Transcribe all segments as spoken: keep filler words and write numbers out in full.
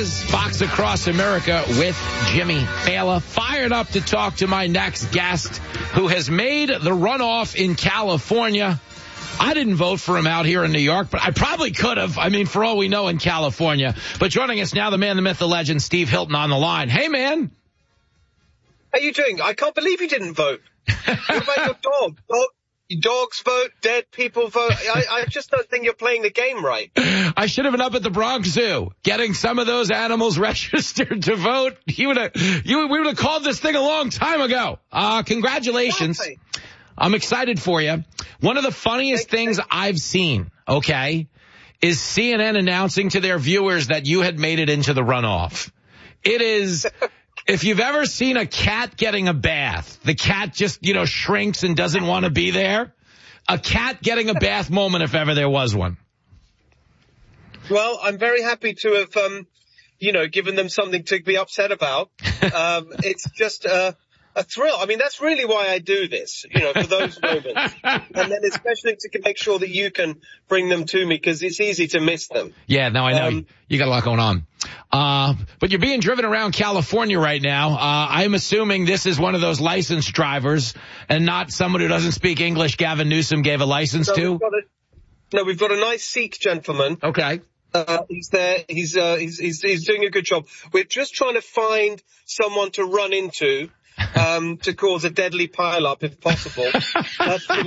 is Fox Across America with Jimmy Failla. Fired up to talk to my next guest who has made the runoff in California. I didn't vote for him out here in New York, but I probably could have. I mean, for all we know, in California. But joining us now, the man, the myth, the legend, Steve Hilton on the line. Hey, man. How you doing? I can't believe you didn't vote. What about your dog? dog? Dogs vote, dead people vote. I, I just don't think you're playing the game right. I should have been up at the Bronx Zoo getting some of those animals registered to vote. You would have, you, we would have called this thing a long time ago. Uh, congratulations. Exactly. I'm excited for you. One of the funniest Thank things you. I've seen, okay, is C N N announcing to their viewers that you had made it into the runoff. It is... If you've ever seen a cat getting a bath, the cat just, you know, shrinks and doesn't want to be there. A cat getting a bath moment, if ever there was one. Well, I'm very happy to have, um, you know, given them something to be upset about. Um, it's just uh, a thrill. I mean, that's really why I do this, you know, for those moments. And then especially to make sure that you can bring them to me because it's easy to miss them. Yeah, no, I know. Um, you got a lot going on. Uh, but you're being driven around California right now. Uh, I'm assuming this is one of those licensed drivers and not someone who doesn't speak English Gavin Newsom gave a license no, to. We've got a, no, we've got a nice Sikh gentleman. Okay. Uh, he's there. He's, uh, he's, he's, he's doing a good job. We're just trying to find someone to run into, um, to cause a deadly pileup if possible. That's the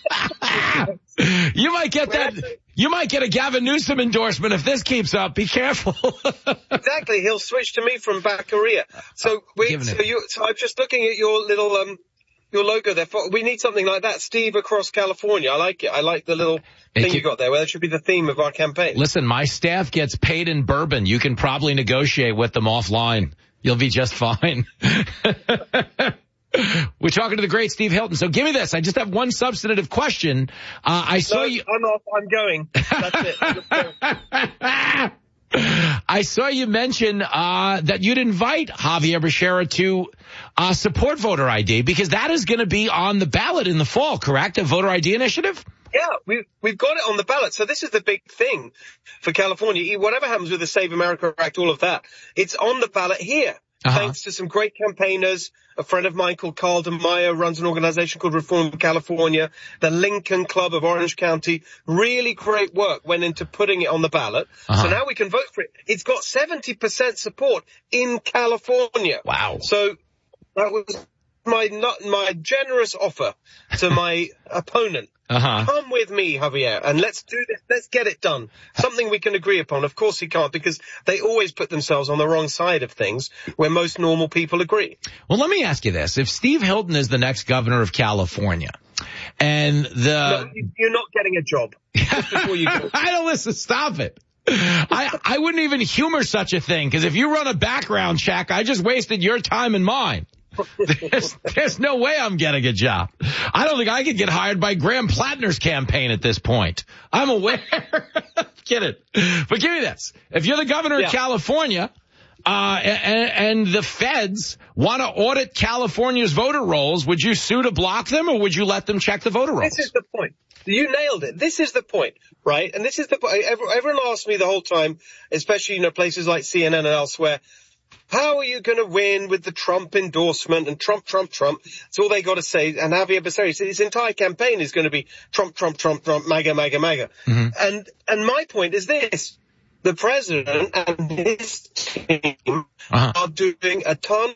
way. You might get that. You might get a Gavin Newsom endorsement if this keeps up. Be careful. Exactly. He'll switch to me from Baccaria. So we, so you, so I'm just looking at your little, um, your logo there. We need something like that. Steve Across California. I like it. I like the little thing can, you got there. Well, that should be the theme of our campaign. Listen, my staff gets paid in bourbon. You can probably negotiate with them offline. You'll be just fine. We're talking to the great Steve Hilton. So give me this. I just have one substantive question. Uh, I saw no, you. I'm off. I'm going. That's it. I saw you mention uh, that you'd invite Javier Becerra to uh, support voter I D because that is going to be on the ballot in the fall, correct? A voter I D initiative? Yeah, we, we've got it on the ballot. So this is the big thing for California. Whatever happens with the Save America Act, all of that, it's on the ballot here. Uh-huh. Thanks to some great campaigners. A friend of mine called Carl DeMaio runs an organization called Reform California. The Lincoln Club of Orange County. Really great work went into putting it on the ballot. Uh-huh. So now we can vote for it. It's got seventy percent support in California. Wow. So that was my not my generous offer to my opponent. Uh-huh. Come with me, Javier, and let's do this. Let's get it done. Something we can agree upon. Of course he can't because they always put themselves on the wrong side of things where most normal people agree. Well, let me ask you this. If Steve Hilton is the next governor of California and the... No, you're not getting a job. Just before you go. I don't listen. Stop it. I, I wouldn't even humor such a thing because if you run a background check, I just wasted your time and mine. There's, there's no way I'm getting a job. I don't think I could get hired by Graham Plattner's campaign at this point. I'm aware. Get it. But give me this. If you're the governor yeah. of California, uh, and, and the feds want to audit California's voter rolls, would you sue to block them or would you let them check the voter rolls? This is the point. You nailed it. This is the point, right? And this is the point. Everyone asks me the whole time, especially, you know, places like C N N and elsewhere, how are you going to win with the Trump endorsement and Trump, Trump, Trump? That's all they got to say. And Javier Becerra said his entire campaign is going to be Trump, Trump, Trump, Trump, MAGA, MAGA, MAGA. Mm-hmm. And, and my point is this. The president and his team uh-huh. are doing a ton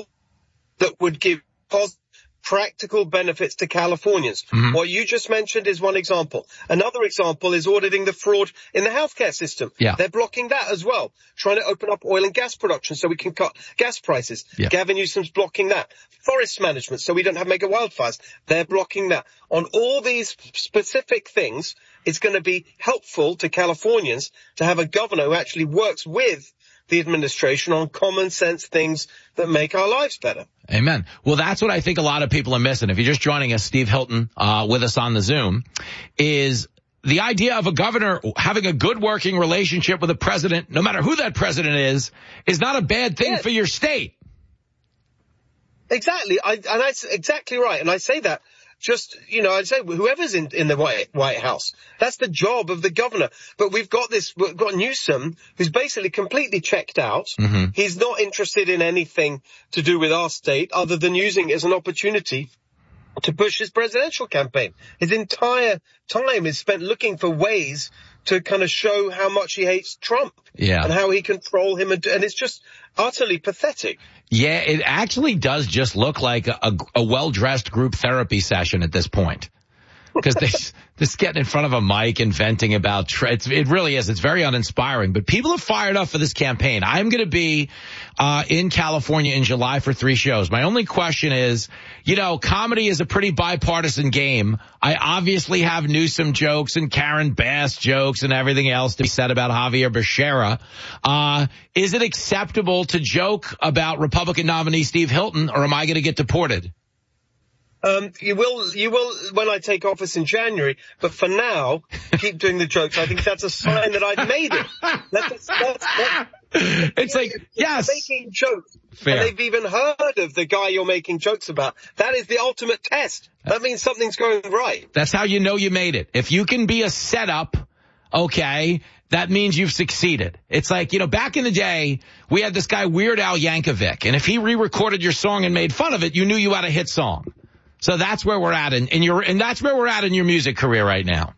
that would give positive, practical benefits to Californians. Mm-hmm. What you just mentioned is one example. Another example is auditing the fraud in the healthcare system. Yeah. They're blocking that as well, trying to open up oil and gas production so we can cut gas prices. Yeah. Gavin Newsom's blocking that. Forest management so we don't have mega wildfires. They're blocking that. On all these specific things, it's going to be helpful to Californians to have a governor who actually works with the administration on common sense things that make our lives better. Amen. Well, that's what I think a lot of people are missing. If you're just joining us, Steve Hilton, uh, with us on the Zoom, is the idea of a governor having a good working relationship with a president, no matter who that president is, is not a bad thing yeah. for your state. Exactly. I, and that's exactly right. And I say that just, you know, I'd say whoever's in, in the White, White House. That's the job of the governor. But we've got this, we've got Newsom, who's basically completely checked out. Mm-hmm. He's not interested in anything to do with our state other than using it as an opportunity to push his presidential campaign. His entire time is spent looking for ways to kind of show how much he hates Trump. Yeah. And how he control him. And, and it's just utterly pathetic. Yeah, it actually does just look like a, a, a well-dressed group therapy session at this point. Because they just getting in front of a mic and venting about, tra- it's, it really is. It's very uninspiring. But people are fired up for this campaign. I'm going to be uh in California in July for three shows. My only question is, you know, comedy is a pretty bipartisan game. I obviously have Newsom jokes and Karen Bass jokes and everything else to be said about Javier Becerra. Uh, is it acceptable to joke about Republican nominee Steve Hilton, or am I going to get deported? Um, you will, you will when I take office in January, but for now, keep doing the jokes. I think that's a sign that I've made it. That's, that's, that's, it's like, yes. Making jokes. Fair. And they've even heard of the guy you're making jokes about. That is the ultimate test. That means something's going right. That's how you know you made it. If you can be a setup, okay, that means you've succeeded. It's like, you know, back in the day, we had this guy Weird Al Yankovic, and if he re-recorded your song and made fun of it, you knew you had a hit song. So that's where we're at in, in your, and that's where we're at in your music career right now.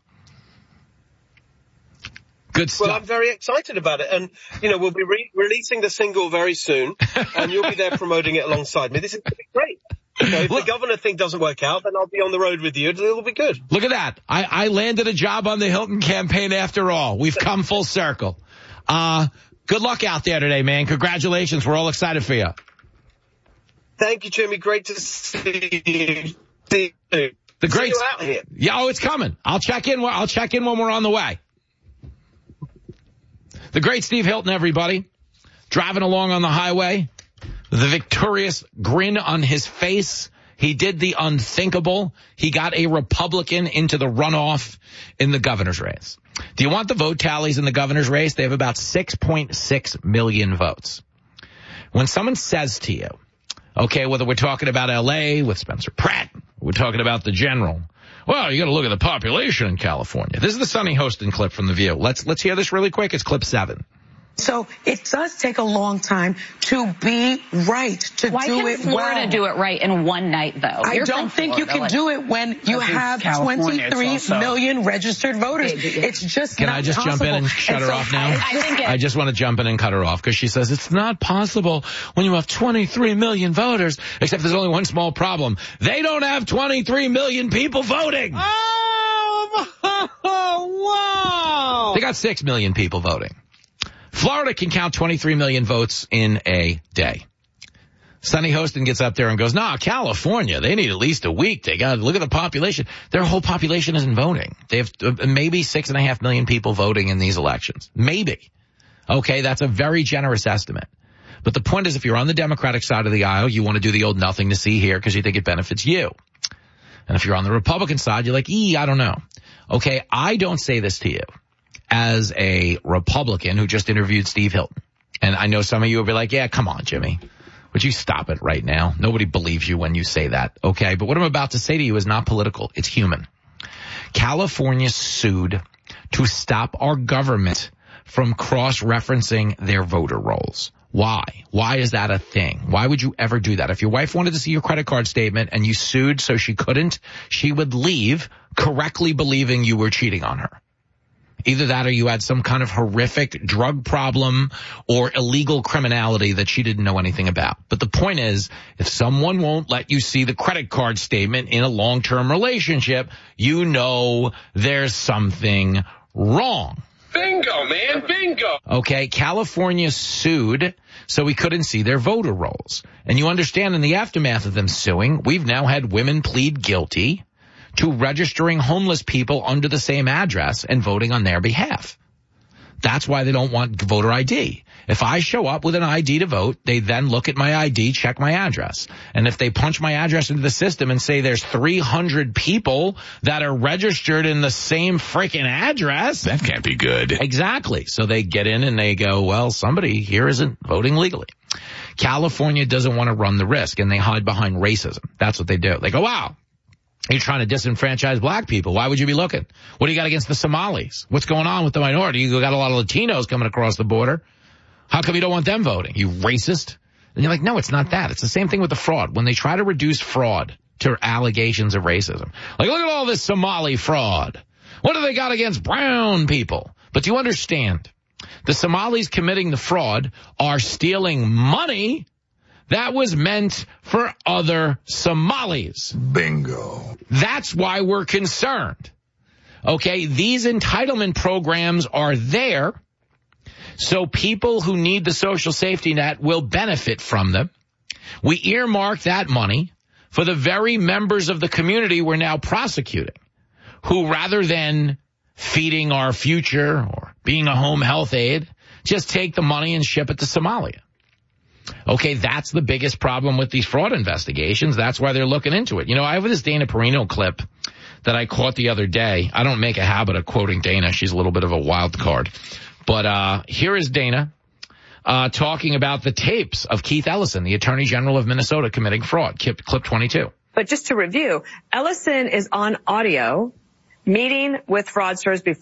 Good stuff. Well, I'm very excited about it. And, you know, we'll be re- releasing the single very soon, and you'll be there promoting it alongside me. This is going to be great. You know, if Look, the governor thing doesn't work out, then I'll be on the road with you. It'll be good. Look at that. I, I landed a job on the Hilton campaign after all. We've come full circle. Uh, good luck out there today, man. Congratulations. We're all excited for you. Thank you, Jimmy. Great to see you. See you. The great, see you out here. Yeah, oh, it's coming. I'll check in. I'll check in when we're on the way. The great Steve Hilton, everybody, driving along on the highway, the victorious grin on his face. He did the unthinkable. He got a Republican into the runoff in the governor's race. Do you want the vote tallies in the governor's race? They have about six point six million votes. When someone says to you, okay, whether we're talking about L A with Spencer Pratt, we're talking about the general, well, you got to look at the population in California. This is the Sonny Hostin clip from The View. Let's let's hear this really quick. It's clip seven. So it does take a long time to be right, to Why do can it Florida well. do it right in one night, though? I You're don't think Florida, you can like, do it when you have twenty-three million registered voters. It's just Can not I just possible. jump in and shut and her so off now? I, I think it, I just want to jump in and cut her off because she says it's not possible when you have twenty-three million voters, except there's only one small problem. They don't have twenty-three million people voting. Oh, wow. They got six million people voting. Florida can count twenty-three million votes in a day. Sonny Hostin gets up there and goes, nah, California, they need at least a week. They got to look at the population. Their whole population isn't voting. They have uh, maybe six and a half million people voting in these elections. Maybe. Okay, that's a very generous estimate. But the point is, if you're on the Democratic side of the aisle, you want to do the old nothing to see here because you think it benefits you. And if you're on the Republican side, you're like, ee, I don't know. Okay, I don't say this to you as a Republican who just interviewed Steve Hilton. And I know some of you will be like, yeah, come on, Jimmy. Would you stop it right now? Nobody believes you when you say that, okay? But what I'm about to say to you is not political. It's human. California sued to stop our government from cross-referencing their voter rolls. Why? Why is that a thing? Why would you ever do that? If your wife wanted to see your credit card statement and you sued so she couldn't, she would leave correctly believing you were cheating on her. Either that or you had some kind of horrific drug problem or illegal criminality that she didn't know anything about. But the point is, if someone won't let you see the credit card statement in a long-term relationship, you know there's something wrong. Bingo, man, bingo. Okay, California sued so we couldn't see their voter rolls. And you understand in the aftermath of them suing, we've now had women plead guilty to registering homeless people under the same address and voting on their behalf. That's why they don't want voter I D. If I show up with an I D to vote, they then look at my I D, check my address. And if they punch my address into the system and say there's three hundred people that are registered in the same freaking address, that can't be good. Exactly. So they get in and they go, well, somebody here isn't voting legally. California doesn't want to run the risk, and they hide behind racism. That's what they do. They go, wow, You're trying to disenfranchise black people. Why would you be looking? What do you got against the Somalis? What's going on with the minority? You got a lot of Latinos coming across the border. How come you don't want them voting? You racist? And you're like, no, it's not that. It's the same thing with the fraud. When they try to reduce fraud to allegations of racism. Like, look at all this Somali fraud. What do they got against brown people? But do you understand? The Somalis committing the fraud are stealing money that was meant for other Somalis. Bingo. That's why we're concerned. Okay, these entitlement programs are there so people who need the social safety net will benefit from them. We earmark that money for the very members of the community we're now prosecuting, who rather than feeding our future or being a home health aide, just take the money and ship it to Somalia. Okay, that's the biggest problem with these fraud investigations. That's why they're looking into it. You know, I have this Dana Perino clip that I caught the other day. I don't make a habit of quoting Dana. She's a little bit of a wild card. But uh here is Dana uh talking about the tapes of Keith Ellison, the Attorney General of Minnesota, committing fraud. Clip, clip twenty-two. But just to review, Ellison is on audio meeting with fraudsters before